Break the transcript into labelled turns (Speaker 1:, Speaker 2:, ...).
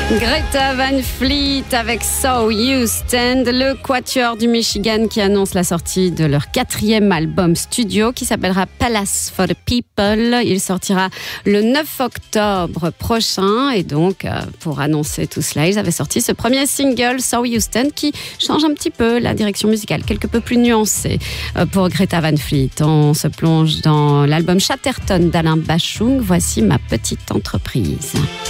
Speaker 1: Greta Van Fleet avec So You Stand, le quatuor du Michigan qui annonce la sortie de leur 4e album studio qui s'appellera Palace for the People. Il sortira le 9 octobre prochain et donc pour annoncer tout cela, ils avaient sorti ce premier single So You Stand qui change un petit peu la direction musicale, quelque peu plus nuancée pour Greta Van Fleet. On se plonge dans l'album Chatterton d'Alain Bashung. Voici ma petite entreprise.